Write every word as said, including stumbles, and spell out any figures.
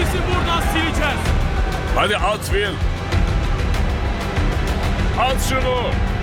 Hepimizi buradan sileceğiz. Hadi at Will. At şunu.